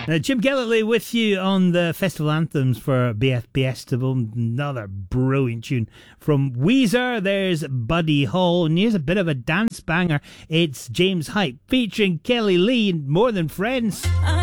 Jim Gillespie with you on the festival anthems for BFBestival. Another brilliant tune from Weezer. There's Buddy Hall, and here's a bit of a dance banger. It's James Hype featuring Kelly Lee and More Than Friends.